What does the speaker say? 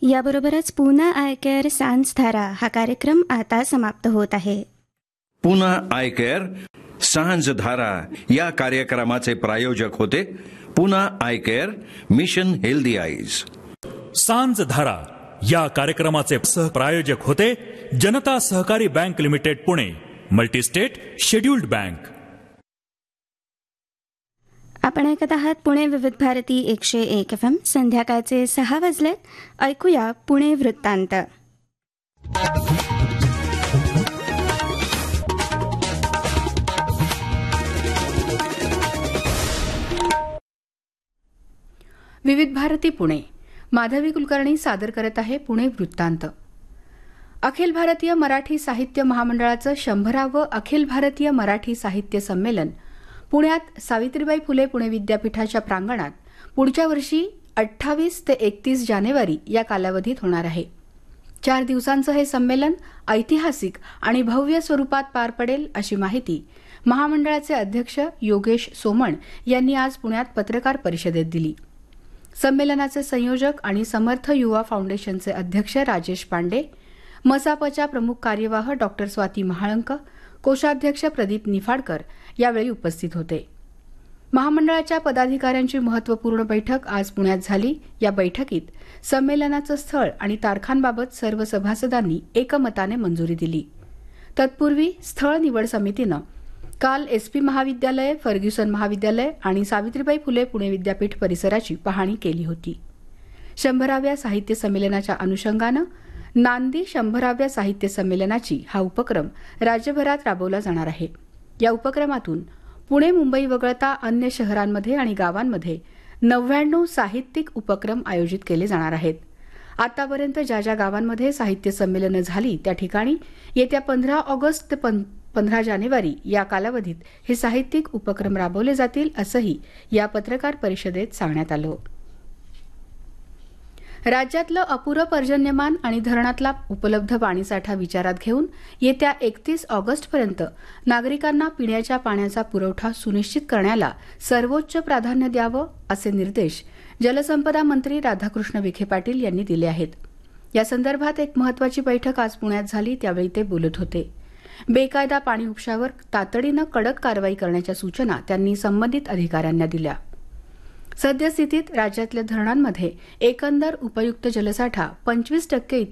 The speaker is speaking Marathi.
याबरोबरच पुन्हा आय केअर सांजधारा हा कार्यक्रम आता समाप्त होत आहे. पुन्हा आय केअर सांजधारा या कार्यक्रमाचे प्रायोजक होते पुन्हा I care mission healthy eyes. सांजधारा या कार्यक्रमाचे सहप्रायोजक होते जनता सहकारी bank limited Pune, multi-state scheduled bank. आपण ऐकत आहात पुणे विविध भारती 101 FM. संध्याकाळचे 6 वाजलेत. ऐकूया पुणे वृत्तांत. विविध भारती पुणे. माधवी कुलकर्णी सादर करत आहे पुणे वृत्तांत. अखिल भारतीय मराठी साहित्य महामंडळाचं 100वे अखिल भारतीय मराठी साहित्य संमेलन पुण्यात सावित्रीबाई फुले पुणे विद्यापीठाच्या प्रांगणात पुढच्या वर्षी 28 ते 31 जानेवारी या कालावधीत होणार आहे. 4 दिवसांचं हे संमेलन ऐतिहासिक आणि भव्य स्वरूपात पार पडेल अशी माहिती महामंडळाचे अध्यक्ष योगेश सोमण यांनी आज पुण्यात पत्रकार परिषदेत दिली. संमेलनाचे संयोजक आणि समर्थ युवा फाउंडेशनचे अध्यक्ष राजेश पांडे, मसापच्या प्रमुख कार्यवाह डॉक्टर स्वाती महाळंक, कोषाध्यक्ष प्रदीप निफाडकर यावेळी उपस्थित होते. महामंडळाच्या पदाधिकाऱ्यांची महत्त्वपूर्ण बैठक आज पुण्यात झाली. या बैठकीत संमेलनाचं स्थळ आणि तारखांबाबत सर्व सभासदांनी एकमताने मंजुरी दिली. तत्पूर्वी स्थळ निवड समितीनं काल एसपी महाविद्यालय, फर्ग्युसन महाविद्यालय आणि सावित्रीबाई फुले पुणे विद्यापीठ परिसराची पाहणी केली होती. 100व्या साहित्य संमेलनाच्या अनुषंगानं नांदी 100व्या साहित्य संमेलनाची हा उपक्रम राज्यभरात राबवला जाणार आहे. या उपक्रमातून पुणे, मुंबई वगळता अन्य शहरांमध्ये आणि गावांमध्ये 99 साहित्यिक उपक्रम आयोजित केले जाणार आहेत. आतापर्यंत ज्या ज्या गावांमध्ये साहित्य संमेलनं झाली त्या ठिकाणी येत्या 15 ऑगस्ट ते 15 जानेवारी या कालावधीत हे साहित्यिक उपक्रम राबवले जातील असंही या पत्रकार परिषदेत सांगण्यात आलं. राज्यातलं अपुरं पर्जन्यमान आणि धरणातला उपलब्ध पाणीसाठा विचारात घेऊन येत्या 31 ऑगस्टपर्यंत नागरिकांना पिण्याच्या पाण्याचा पुरवठा सुनिश्चित करण्याला सर्वोच्च प्राधान्य द्यावं असे निर्देश जलसंपदा मंत्री राधाकृष्ण विखे पाटील यांनी दिले आहेत. या संदर्भात एक महत्वाची बैठक आज पुण्यात झाली, त्यावेळी ते बोलत होते. बेकायदा पाणी उपशावर तातडीनं कडक कारवाई करण्याच्या सूचना त्यांनी संबंधित अधिकाऱ्यांना दिल्या. सद्यस्थितीत राज्यातल्या धरणांमध्ये एकंदर उपयुक्त जलसाठा 25% इतका